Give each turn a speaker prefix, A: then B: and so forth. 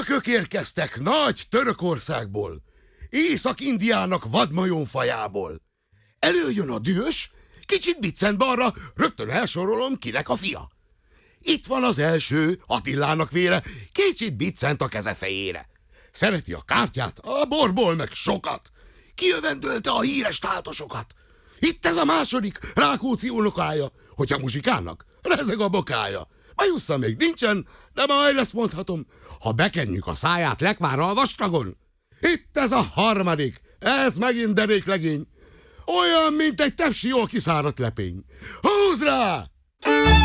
A: Törökök érkeztek nagy Törökországból, Észak-Indiának vadmajom fajából. Előjön a dühös, kicsit biccent balra, rögtön elsorolom, kinek a fia. Itt van az első, Attilának vére, kicsit biccent a keze fejére. Szereti a kártyát, a borból meg sokat. Kijövendölte a híres táltosokat. Itt ez a második, Rákóczi unokája. Hogyha muzsikálnak, rezeg a bokája. Bajussza még nincsen, de majd lesz mondhatom, ha bekenjük a száját lekvára a vastagon. Itt ez a harmadik, ez megint deréklegény. Olyan, mint egy tepsi jól kiszáradt lepény. Húzd rá!